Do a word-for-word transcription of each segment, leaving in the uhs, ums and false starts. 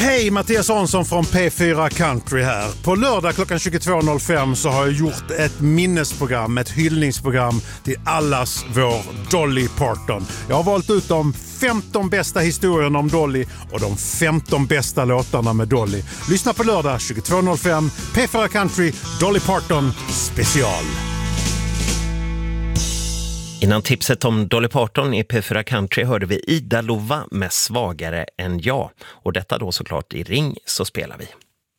Hej, Mattias Hansson från P fyra Country här. På lördag klockan tjugotvå noll fem så har jag gjort ett minnesprogram, ett hyllningsprogram till allas vår Dolly Parton. Jag har valt ut de femton bästa historierna om Dolly och de femton bästa låtarna med Dolly. Lyssna på lördag tjugotvå noll fem, P fyra Country, Dolly Parton special. Innan tipset om Dolly Parton i P fyra Country hörde vi Ida Lova med Svagare än jag. Och detta då såklart i Ring så spelar vi.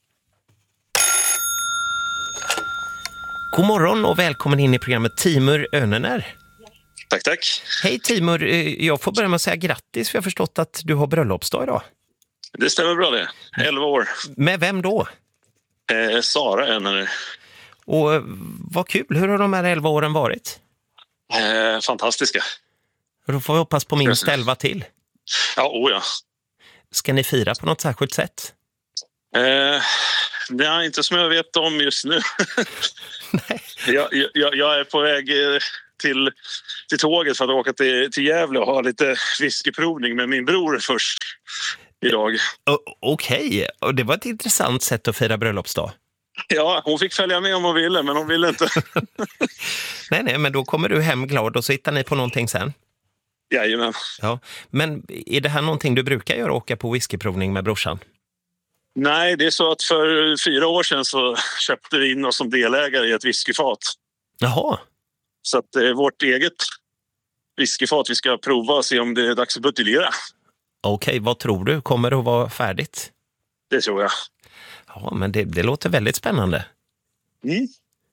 God morgon och välkommen in i programmet Timur Önener. Tack, tack. Hej Timur, jag får börja med att säga grattis för jag har förstått att du har bröllopsdag idag. Det stämmer bra det. elva år. Med vem då? Eh, Sara Önener. Och eh, vad kul, hur har de här elva åren varit? Eh, fantastiska. Då får vi hoppas på minst elva till. Ja, oh ja. Ska ni fira på något särskilt sätt? Eh, det är inte som jag vet om just nu. Nej. jag, jag, jag är på väg till, till tåget för att åka till, till Gävle och ha lite whiskyprovning med min bror först idag. Okej, okay. Och det var ett intressant sätt att fira bröllopsdag. Ja, hon fick följa med om hon ville, men hon ville inte. nej, nej, men då kommer du hem glad och så hittar ni på någonting sen. Jajamän. Ja, men är det här någonting du brukar göra, åka på whiskyprovning med brorsan? Nej, det är så att för fyra år sedan så köpte vi in oss som delägare i ett whiskyfat. Jaha. Så att det är vårt eget whiskyfat vi ska prova och se om det är dags att buteljera. Okej, okay, vad tror du? Kommer det att vara färdigt? Det tror jag. Ja, men det, det låter väldigt spännande. Mm.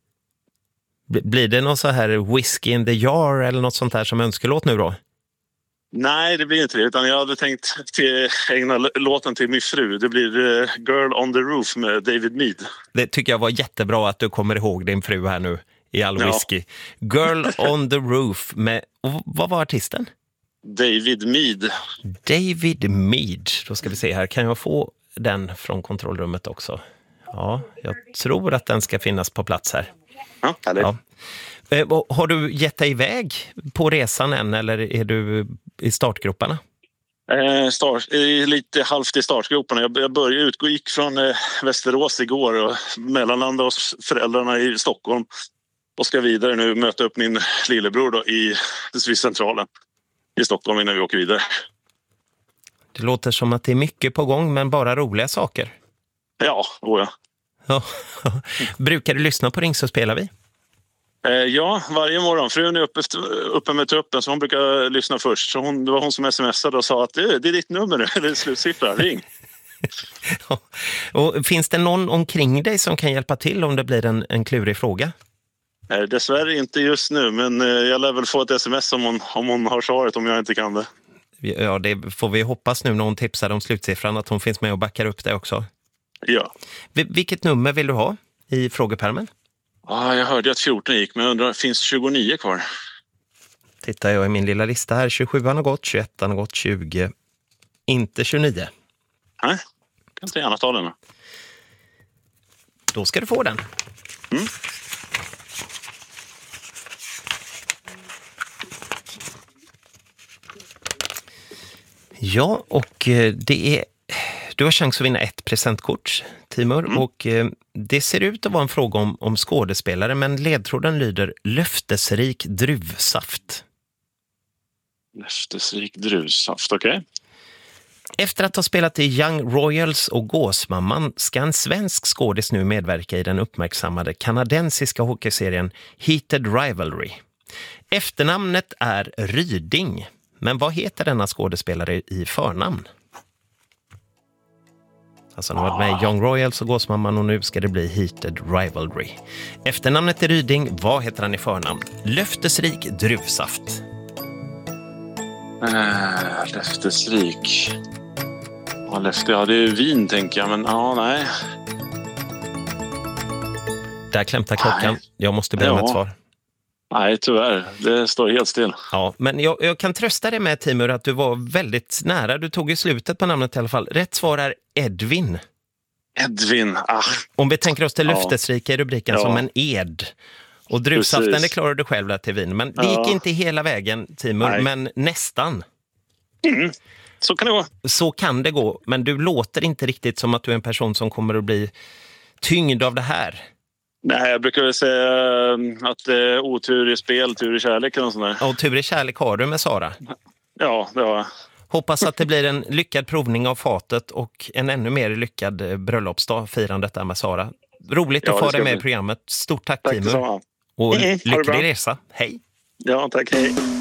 Blir det någon så här whisky in the jar eller något sånt här som önskelåt nu då? Nej, det blir inte det. Utan jag hade tänkt till ägna låten till min fru. Det blir uh, Girl on the Roof med David Mead. Det tycker jag var jättebra att du kommer ihåg din fru här nu i all whisky. Ja. Girl on the Roof med... Och vad var artisten? David Mead. David Mead. Då ska vi se här. Kan jag få den från kontrollrummet också? Ja, jag tror att den ska finnas på plats här. Ja, härligt. Ja. Har du gett dig iväg på resan än eller är du i startgroparna? Eh, start, eh, lite halvt i startgroparna. Jag, jag började utgå, gick från eh, Västerås igår och mellanlandade hos föräldrarna i Stockholm och ska vidare nu möta upp min lillebror då i Swiss-centralen i Stockholm innan vi åker vidare. Det låter som att det är mycket på gång men bara roliga saker. Ja, oh ja. Ja. Brukar du lyssna på Ring så spelar vi? Eh, ja, varje morgon. Frun är uppe, uppe med truppen så hon brukar lyssna först. Så hon, det var hon som smsade och sa att det, det är ditt nummer nu, eller slutsiffra, ring. Ja. Och finns det någon omkring dig som kan hjälpa till om det blir en, en klurig fråga? Eh, dessvärre inte just nu, men eh, jag lär väl få ett sms om hon, om hon har svaret om jag inte kan det. Ja, det får vi hoppas nu när hon tipsar om slutsiffran att hon finns med och backar upp det också. Ja. Vilket nummer vill du ha i frågepärmen? Ah, jag hörde att fjorton gick, men jag undrar, finns tjugonio kvar? Tittar jag i min lilla lista här. tjugosjuan har gått, tjugoettan har gått, tjugo. Inte tjugonio. Nej, kan inte gärna ta den. Då ska du få den. Mm. Ja, och det är... Du har chans att vinna ett presentkort, Timur. Mm. Och eh, det ser ut att vara en fråga om, om skådespelare, men ledtråden lyder löftesrik druvsaft. Löftesrik druvsaft, okej. Okay. Efter att ha spelat i Young Royals och Gåsmamman ska en svensk skådis nu medverka i den uppmärksammade kanadensiska hockeyserien Heated Rivalry. Efternamnet är Ryding, men vad heter denna skådespelare i förnamn? Alltså han har varit med i Young Royals och Gåsmamman och nu ska det bli Heated Rivalry. Efternamnet är Ryding, vad heter han i förnamn? Löftesrik druvsaft. Äh, löftesrik. Ja, löfte, ja, det är vin tänker jag, men ja, nej. Där klämtar klockan. Nej. Jag måste be om ja. ett svar. Nej, tyvärr. Det står helt still. Ja, men jag, jag kan trösta dig med, Timur, att du var väldigt nära. Du tog i slutet på namnet i alla fall. Rätt svar är Edvin. Edvin, ah. Om vi tänker oss till löftesrika i rubriken ja. Som en ed. Och druvsaften, det klarar du själv där till vin. Men det ja. gick inte hela vägen, Timur, Nej. men nästan. Mm. Så kan det gå. Så kan det gå, men du låter inte riktigt som att du är en person som kommer att bli tyngd av det här. Nej, jag brukar väl säga att eh, otur i spel, tur i kärlek eller sånt där. Och tur i kärlek har du med Sara. Ja, det har jag. Hoppas att det blir en lyckad provning av fatet och en ännu mer lyckad bröllopsdag, firandet där med Sara. Roligt Ja, att få det dig ska med bli. i programmet. Stort tack, Tack Timur. detsamma. Och Mm, ha det lycklig bra. resa. Hej! Ja, tack. Hej.